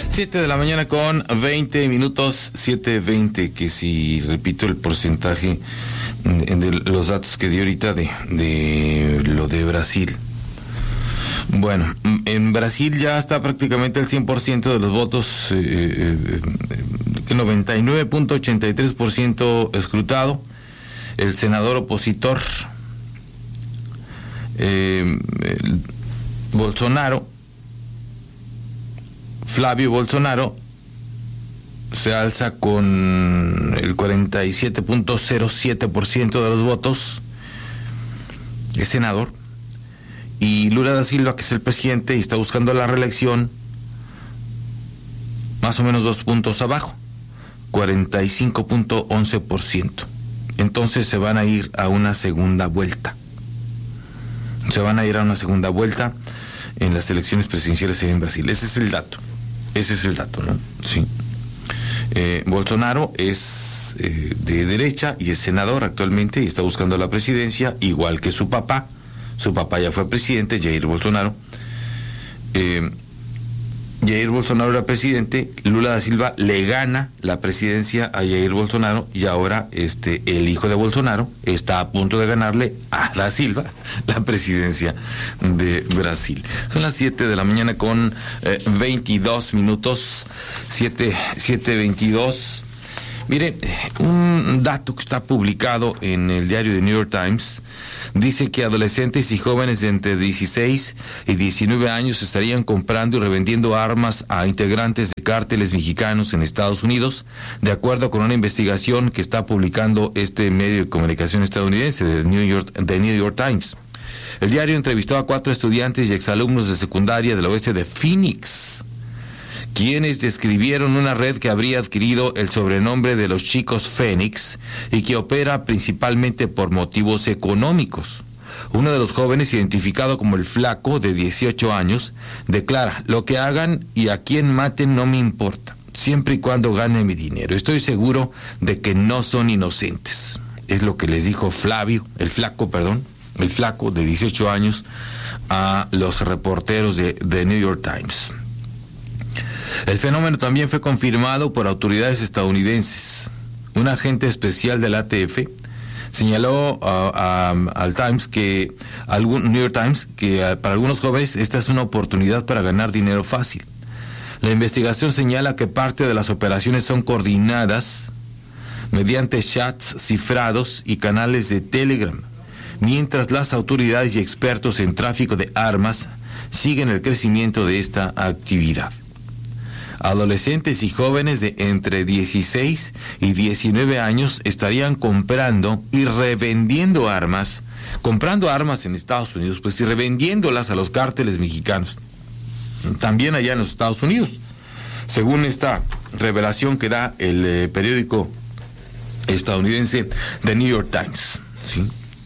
7 de la mañana con 20 minutos, 7:20, que si repito el porcentaje de los datos que di ahorita de lo de Brasil. Bueno, en Brasil ya está prácticamente el 100% de los votos, 99.83% escrutado. El senador opositor, Bolsonaro, Flavio Bolsonaro, se alza con el 47.07% de los votos, es senador, y Lula da Silva, que es el presidente y está buscando la reelección, más o menos 2 puntos abajo, 45.11%. Entonces se van a ir a una segunda vuelta. En las elecciones presidenciales en Brasil. Ese es el dato, ¿no? Sí. Bolsonaro es de derecha y es senador actualmente y está buscando la presidencia, igual que su papá. Su papá ya fue presidente, Jair Bolsonaro. Jair Bolsonaro era presidente, Lula da Silva le gana la presidencia a Jair Bolsonaro y ahora el hijo de Bolsonaro está a punto de ganarle a da Silva la presidencia de Brasil. Son las 7 de la mañana con 22 minutos, 7:22. Mire, un dato que está publicado en el diario The New York Times dice que adolescentes y jóvenes de entre 16 y 19 años estarían comprando y revendiendo armas a integrantes de cárteles mexicanos en Estados Unidos, de acuerdo con una investigación que está publicando este medio de comunicación estadounidense, The New York Times. El diario entrevistó a 4 estudiantes y exalumnos de secundaria del oeste de Phoenix, quienes describieron una red que habría adquirido el sobrenombre de los chicos Fénix y que opera principalmente por motivos económicos. Uno de los jóvenes, identificado como el Flaco, de 18 años, declara: lo que hagan y a quién maten no me importa, siempre y cuando gane mi dinero. Estoy seguro de que no son inocentes. Es lo que les dijo el Flaco de 18 años a los reporteros de The New York Times. El fenómeno también fue confirmado por autoridades estadounidenses. Un agente especial del ATF señaló al New York Times que para algunos jóvenes esta es una oportunidad para ganar dinero fácil. La investigación señala que parte de las operaciones son coordinadas mediante chats cifrados y canales de Telegram, mientras las autoridades y expertos en tráfico de armas siguen el crecimiento de esta actividad. Adolescentes y jóvenes de entre 16 y 19 años estarían comprando y revendiendo armas, comprando armas en Estados Unidos, pues, y revendiéndolas a los cárteles mexicanos, también allá en los Estados Unidos, según esta revelación que da el periódico estadounidense The New York Times, ¿sí?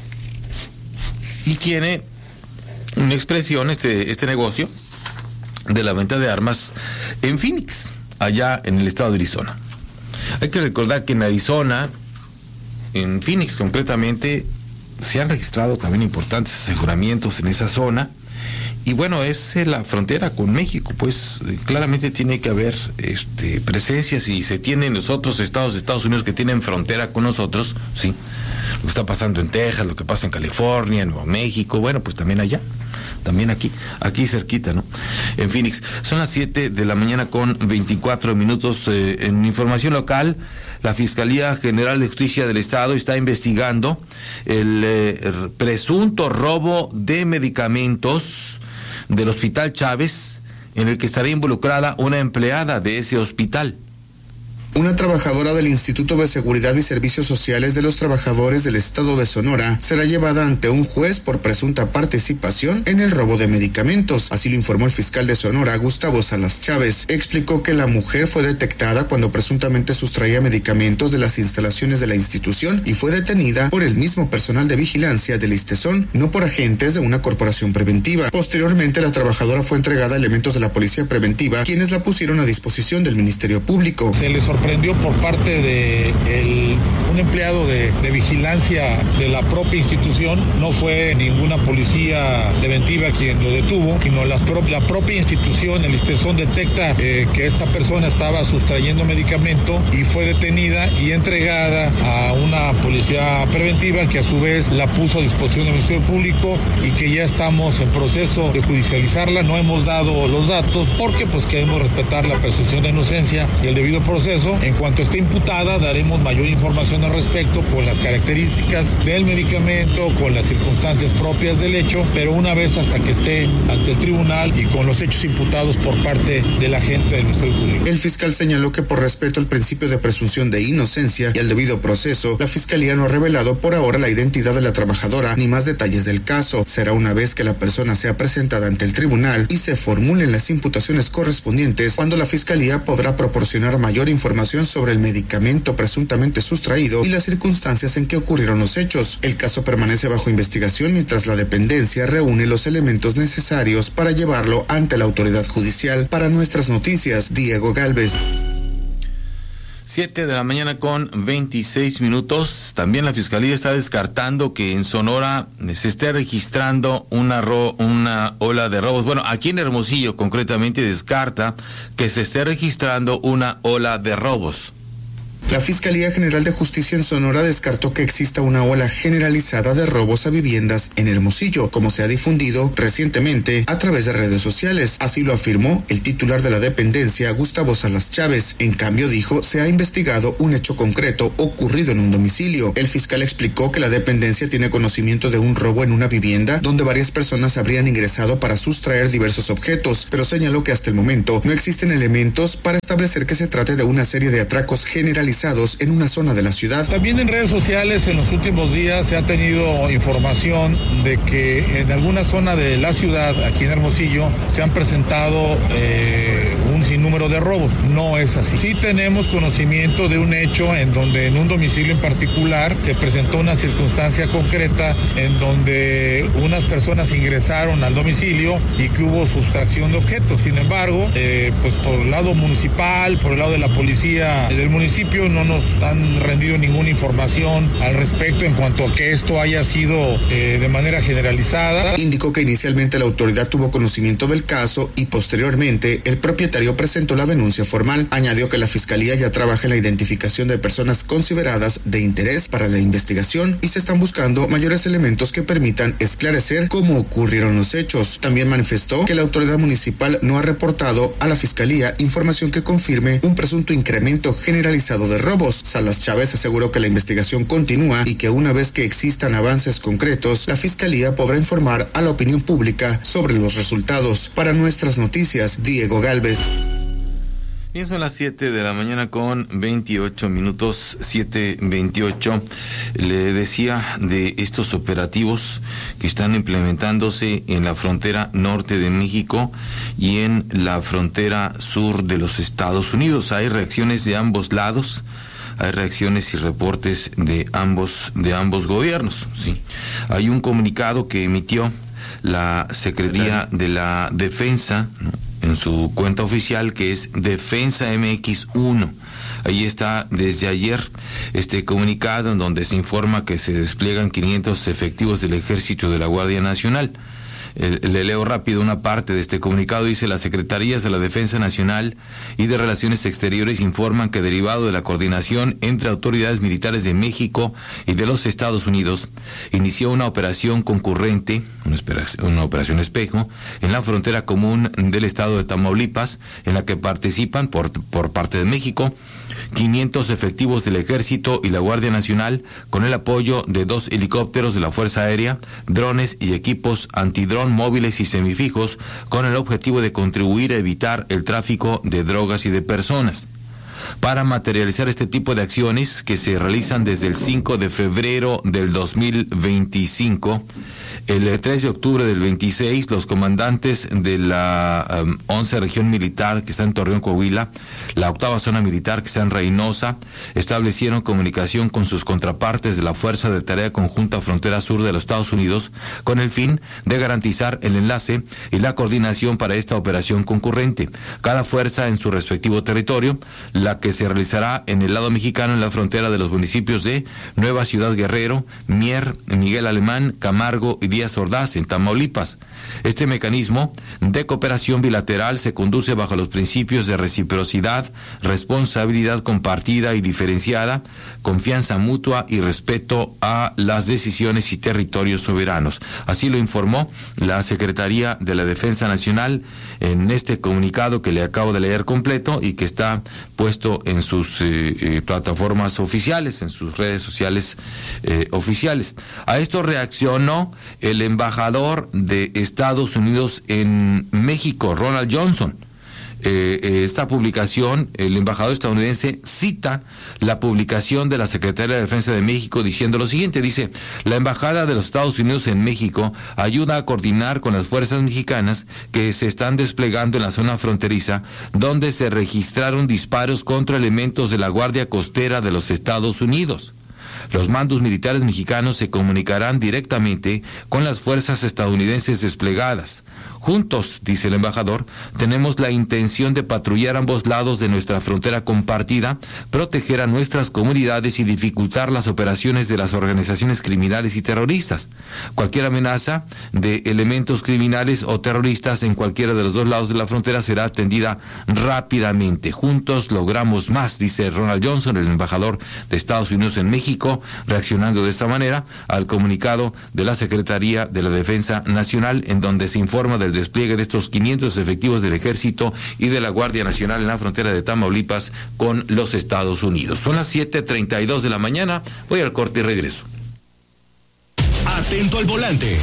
Y tiene una expresión este negocio de la venta de armas en Phoenix, allá en el estado de Arizona. Hay que recordar que en Arizona, en Phoenix concretamente, se han registrado también importantes aseguramientos en esa zona, y bueno, es la frontera con México, pues claramente tiene que haber presencias, y se tiene en los otros estados de Estados Unidos que tienen frontera con nosotros, sí, lo que está pasando en Texas, lo que pasa en California, en Nuevo México, bueno, pues también allá. También aquí cerquita, ¿no? En Phoenix. Son las 7 de la mañana con 24 minutos. En información local, la Fiscalía General de Justicia del Estado está investigando el presunto robo de medicamentos del Hospital Chávez, en el que estaría involucrada una empleada de ese hospital. Una trabajadora del Instituto de Seguridad y Servicios Sociales de los Trabajadores del Estado de Sonora será llevada ante un juez por presunta participación en el robo de medicamentos. Así lo informó el fiscal de Sonora, Gustavo Salas Chávez. Explicó que la mujer fue detectada cuando presuntamente sustraía medicamentos de las instalaciones de la institución y fue detenida por el mismo personal de vigilancia del ISTESON, no por agentes de una corporación preventiva. Posteriormente, la trabajadora fue entregada a elementos de la Policía Preventiva, quienes la pusieron a disposición del Ministerio Público. Se le sorprendió por parte de un empleado de vigilancia de la propia institución, no fue ninguna policía preventiva quien lo detuvo, sino la propia institución, el ISTESON detecta que esta persona estaba sustrayendo medicamento y fue detenida y entregada a una policía preventiva que a su vez la puso a disposición del Ministerio Público y que ya estamos en proceso de judicializarla. No hemos dado los datos porque pues queremos respetar la presunción de inocencia y el debido proceso. En cuanto esté imputada daremos mayor información al respecto con las características del medicamento, con las circunstancias propias del hecho, pero una vez hasta que esté ante el tribunal y con los hechos imputados por parte del agente del Ministerio Público. El fiscal señaló que por respeto al principio de presunción de inocencia y al debido proceso, la Fiscalía no ha revelado por ahora la identidad de la trabajadora ni más detalles del caso. Será una vez que la persona sea presentada ante el tribunal y se formulen las imputaciones correspondientes cuando la Fiscalía podrá proporcionar mayor información sobre el medicamento presuntamente sustraído y las circunstancias en que ocurrieron los hechos. El caso permanece bajo investigación mientras la dependencia reúne los elementos necesarios para llevarlo ante la autoridad judicial. Para Nuestras Noticias, Diego Gálvez. 7 de la mañana con 26 minutos. También la Fiscalía está descartando que en Sonora se esté registrando una ola de robos. Bueno, aquí en Hermosillo concretamente descarta que se esté registrando una ola de robos. La Fiscalía General de Justicia en Sonora descartó que exista una ola generalizada de robos a viviendas en Hermosillo, como se ha difundido recientemente a través de redes sociales. Así lo afirmó el titular de la dependencia, Gustavo Salas Chávez. En cambio, dijo, se ha investigado un hecho concreto ocurrido en un domicilio. El fiscal explicó que la dependencia tiene conocimiento de un robo en una vivienda donde varias personas habrían ingresado para sustraer diversos objetos, pero señaló que hasta el momento no existen elementos para establecer que se trate de una serie de atracos generalizados en una zona de la ciudad. También en redes sociales en los últimos días se ha tenido información de que en alguna zona de la ciudad, aquí en Hermosillo, se han presentado un sinnúmero de robos. No es así. Sí tenemos conocimiento de un hecho en donde en un domicilio en particular se presentó una circunstancia concreta en donde unas personas ingresaron al domicilio y que hubo sustracción de objetos. Sin embargo, pues por el lado municipal, por el lado de la policía del municipio, no nos han rendido ninguna información al respecto en cuanto a que esto haya sido de manera generalizada. Indicó que inicialmente la autoridad tuvo conocimiento del caso y posteriormente el propietario presentó la denuncia formal. Añadió que la Fiscalía ya trabaja en la identificación de personas consideradas de interés para la investigación y se están buscando mayores elementos que permitan esclarecer cómo ocurrieron los hechos. También manifestó que la autoridad municipal no ha reportado a la Fiscalía información que confirme un presunto incremento generalizado de robos. Salas Chávez aseguró que la investigación continúa y que una vez que existan avances concretos, la Fiscalía podrá informar a la opinión pública sobre los resultados. Para Nuestras Noticias, Diego Gálvez. Bien, son las 7 de la mañana con 28 minutos, 7:28. Le decía de estos operativos que están implementándose en la frontera norte de México y en la frontera sur de los Estados Unidos. Hay reacciones de ambos lados. Hay reacciones y reportes de ambos gobiernos. Sí. Hay un comunicado que emitió la Secretaría de la Defensa, ¿no?, en su cuenta oficial, que es Defensa MX1. Ahí está desde ayer este comunicado en donde se informa que se despliegan 500 efectivos del Ejército de la Guardia Nacional. Le leo rápido una parte de este comunicado. Dice: las Secretarías de la Defensa Nacional y de Relaciones Exteriores informan que, derivado de la coordinación entre autoridades militares de México y de los Estados Unidos, inició una operación concurrente, una operación espejo, en la frontera común del estado de Tamaulipas, en la que participan por parte de México 500 efectivos del Ejército y la Guardia Nacional, con el apoyo de 2 helicópteros de la Fuerza Aérea, drones y equipos antidrón móviles y semifijos, con el objetivo de contribuir a evitar el tráfico de drogas y de personas. Para materializar este tipo de acciones, que se realizan desde el 5 de febrero del 2025, el 3 de octubre del 26, los comandantes de la 11 región militar que está en Torreón, Coahuila, la 8ª zona militar que está en Reynosa, establecieron comunicación con sus contrapartes de la Fuerza de Tarea Conjunta Frontera Sur de los Estados Unidos, con el fin de garantizar el enlace y la coordinación para esta operación concurrente. Cada fuerza en su respectivo territorio. La la que se realizará en el lado mexicano en la frontera de los municipios de Nueva Ciudad Guerrero, Mier, Miguel Alemán, Camargo y Díaz Ordaz, en Tamaulipas. Este mecanismo de cooperación bilateral se conduce bajo los principios de reciprocidad, responsabilidad compartida y diferenciada, confianza mutua y respeto a las decisiones y territorios soberanos. Así lo informó la Secretaría de la Defensa Nacional en este comunicado que le acabo de leer completo y que está puesto en sus plataformas oficiales, en sus redes sociales oficiales. A esto reaccionó el embajador de Estados Unidos en México, Ronald Johnson. Esta publicación, el embajador estadounidense cita la publicación de la Secretaría de Defensa de México diciendo lo siguiente, dice: la Embajada de los Estados Unidos en México ayuda a coordinar con las fuerzas mexicanas que se están desplegando en la zona fronteriza, donde se registraron disparos contra elementos de la Guardia Costera de los Estados Unidos. Los mandos militares mexicanos se comunicarán directamente con las fuerzas estadounidenses desplegadas. Juntos, dice el embajador, tenemos la intención de patrullar ambos lados de nuestra frontera compartida, proteger a nuestras comunidades y dificultar las operaciones de las organizaciones criminales y terroristas. Cualquier amenaza de elementos criminales o terroristas en cualquiera de los dos lados de la frontera será atendida rápidamente. Juntos logramos más, dice Ronald Johnson, el embajador de Estados Unidos en México, reaccionando de esta manera al comunicado de la Secretaría de la Defensa Nacional, en donde se informa del despliegue de estos 500 efectivos del Ejército y de la Guardia Nacional en la frontera de Tamaulipas con los Estados Unidos. Son las 7:32 de la mañana. Voy al corte y regreso. Atento al volante.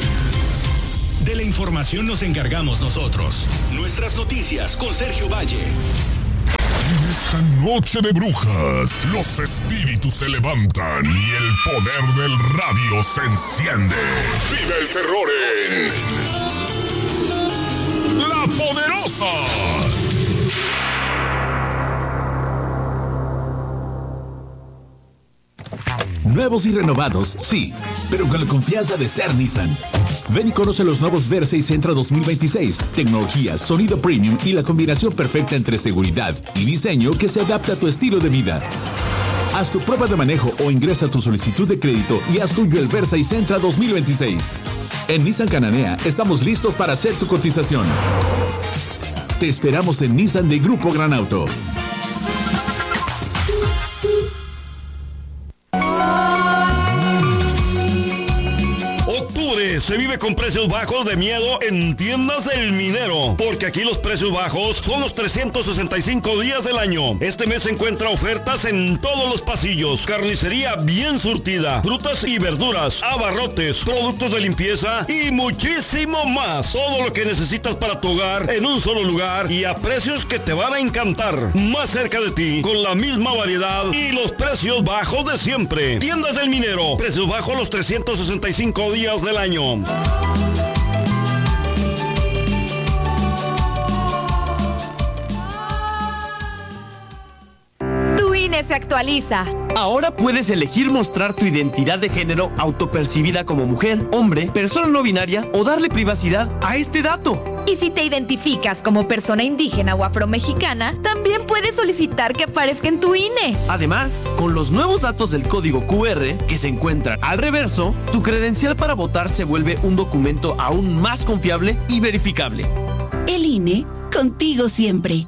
De la información nos encargamos nosotros. Nuestras noticias con Sergio Valle. En esta noche de brujas, los espíritus se levantan y el poder del radio se enciende. ¡Vive el terror en La Poderosa! Nuevos y renovados, sí, pero con la confianza de ser Nissan. Ven y conoce los nuevos Versa y Sentra 2026. Tecnología, sonido premium y la combinación perfecta entre seguridad y diseño que se adapta a tu estilo de vida. Haz tu prueba de manejo o ingresa tu solicitud de crédito y haz tuyo el Versa y Sentra 2026. En Nissan Cananea estamos listos para hacer tu cotización. Te esperamos en Nissan de Grupo Gran Auto. Se vive con precios bajos de miedo en Tiendas del Minero, porque aquí los precios bajos son los 365 días del año. Este mes se encuentra ofertas en todos los pasillos, carnicería bien surtida, frutas y verduras, abarrotes, productos de limpieza y muchísimo más. Todo lo que necesitas para tu hogar en un solo lugar y a precios que te van a encantar. Más cerca de ti, con la misma variedad y los precios bajos de siempre. Tiendas del Minero, precios bajos los 365 días del año. Tu INE se actualiza. Ahora puedes elegir mostrar tu identidad de género autopercibida como mujer, hombre, persona no binaria o darle privacidad a este dato. Y si te identificas como persona indígena o afromexicana, también puedes solicitar que aparezca en tu INE. Además, con los nuevos datos del código QR que se encuentran al reverso, tu credencial para votar se vuelve un documento aún más confiable y verificable. El INE, contigo siempre.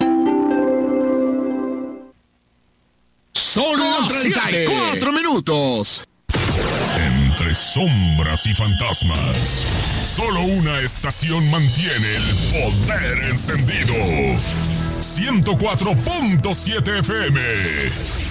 Solo 34 minutos. Entre sombras y fantasmas, solo una estación mantiene el poder encendido. 104.7 FM.